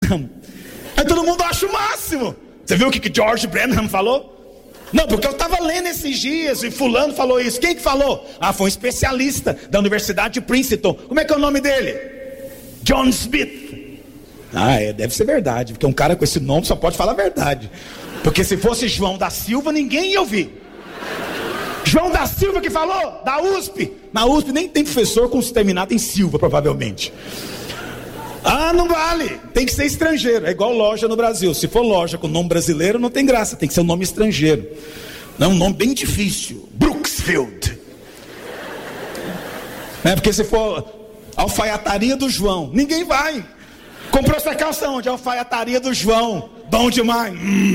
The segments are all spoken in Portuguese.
Branham. Aí todo mundo acha o máximo. Você viu o que George Branham falou? Não, porque eu estava lendo esses dias e fulano falou isso. Quem que falou? Foi um especialista da Universidade de Princeton. Como é que é o nome dele? John Smith. Deve ser verdade, porque um cara com esse nome só pode falar a verdade. Porque se fosse João da Silva, ninguém ia ouvir. João da Silva que falou? Da USP. Na USP nem tem professor com terminado em Silva, provavelmente. Não vale, tem que ser estrangeiro. É igual loja no Brasil. Se for loja com nome brasileiro, não tem graça, tem que ser um nome estrangeiro. Não, um nome bem difícil. Brooksfield. Porque se for alfaiataria do João, ninguém vai. Comprou essa calça onde? Alfaiataria do João. Bom demais.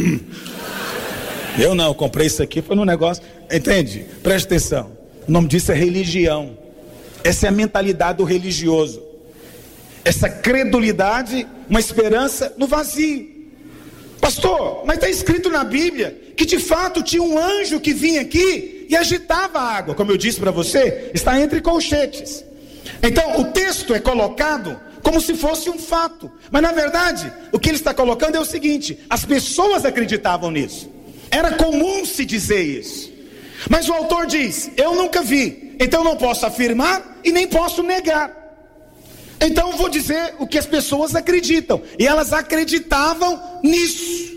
Eu não, comprei isso aqui, foi num negócio. Entende? Preste atenção. O nome disso é religião. Essa é a mentalidade do religioso. Essa credulidade, uma esperança no vazio. Pastor, mas está escrito na Bíblia que de fato tinha um anjo que vinha aqui e agitava a água. Como eu disse para você, está entre colchetes. Então o texto é colocado como se fosse um fato. Mas na verdade, o que ele está colocando é o seguinte: as pessoas acreditavam nisso. Era comum se dizer isso. Mas o autor diz, eu nunca vi. Então não posso afirmar e nem posso negar. Então eu vou dizer o que as pessoas acreditam. E elas acreditavam nisso.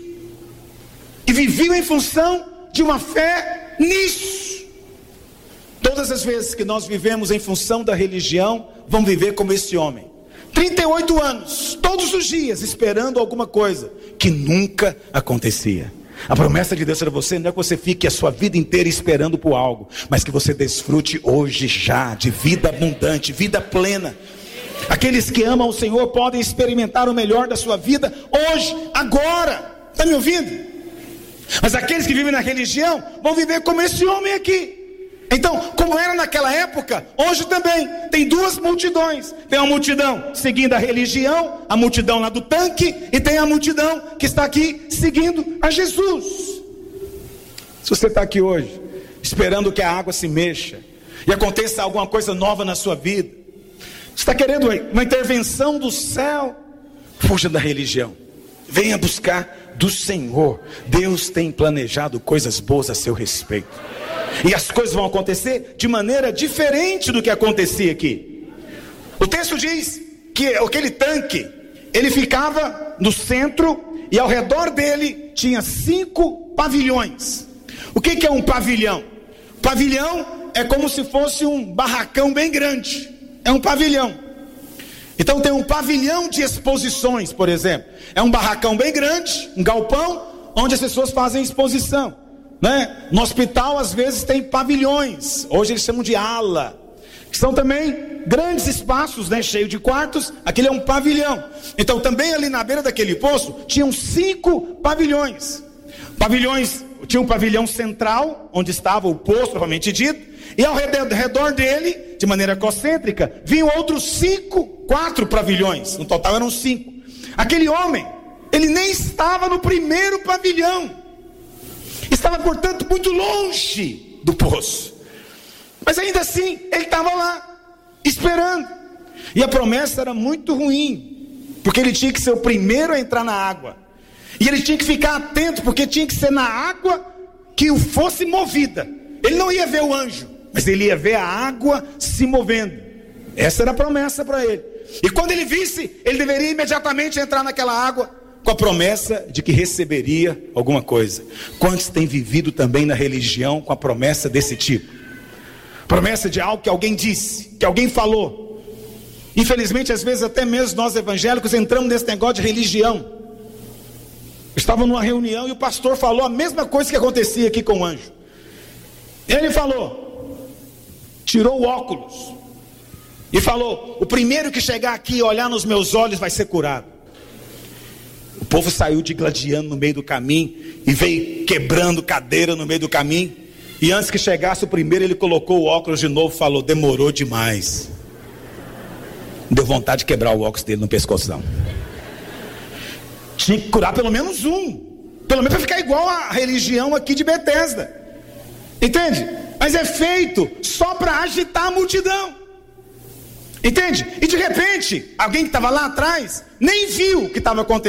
E viviam em função de uma fé nisso. Todas as vezes que nós vivemos em função da religião, vamos viver como esse homem. 38 anos, todos os dias, esperando alguma coisa que nunca acontecia. A promessa de Deus para você não é que você fique a sua vida inteira esperando por algo, mas que você desfrute hoje já de vida abundante, vida plena. Aqueles que amam o Senhor podem experimentar o melhor da sua vida hoje, agora. Está me ouvindo? Mas aqueles que vivem na religião vão viver como esse homem aqui. Então, como era naquela época, hoje também tem duas multidões. Tem uma multidão seguindo a religião, a multidão lá do tanque, e tem a multidão que está aqui seguindo a Jesus. Se você está aqui hoje esperando que a água se mexa e aconteça alguma coisa nova na sua vida, você está querendo uma intervenção do céu, fuja da religião, venha buscar do Senhor. Deus tem planejado coisas boas a seu respeito, e as coisas vão acontecer de maneira diferente do que acontecia aqui. O texto diz que aquele tanque, ele ficava no centro, e ao redor dele tinha 5 pavilhões. O que é um pavilhão? Pavilhão é como se fosse um barracão bem grande. É um pavilhão. Então tem um pavilhão de exposições, por exemplo. É um barracão bem grande, um galpão, onde as pessoas fazem exposição, né? No hospital às vezes tem pavilhões, hoje eles chamam de ala, que são também grandes espaços, né? Cheio de quartos. Aquele é um pavilhão. Então também ali na beira daquele poço tinham 5 pavilhões. Tinha um pavilhão central, onde estava o poço propriamente dito, e ao redor dele, de maneira concêntrica, vinham outros 4 pavilhões. No total eram 5. Aquele homem, ele nem estava no primeiro pavilhão, estava portanto muito longe do poço, mas ainda assim ele estava lá esperando. E a promessa era muito ruim, porque ele tinha que ser o primeiro a entrar na água, e ele tinha que ficar atento, porque tinha que ser na água que o fosse movida. Ele não ia ver o anjo, mas ele ia ver a água se movendo. Essa era a promessa para ele. E quando ele visse, ele deveria imediatamente entrar naquela água, com a promessa de que receberia alguma coisa. Quantos têm vivido também na religião com a promessa desse tipo? Promessa de algo que alguém disse, que alguém falou. Infelizmente, às vezes até mesmo nós evangélicos entramos nesse negócio de religião. Eu estava numa reunião e o pastor falou a mesma coisa que acontecia aqui com o anjo. Ele falou, tirou o óculos e falou: o primeiro que chegar aqui e olhar nos meus olhos vai ser curado. O povo saiu digladiando no meio do caminho e veio quebrando cadeira no meio do caminho. E antes que chegasse o primeiro, ele colocou o óculos de novo e falou: demorou demais. Deu vontade de quebrar o óculos dele no pescoção. Tinha que curar pelo menos um, pelo menos para ficar igual a religião aqui de Betesda. Entende? Mas é feito só para agitar a multidão. Entende? E de repente, alguém que estava lá atrás nem viu o que estava acontecendo.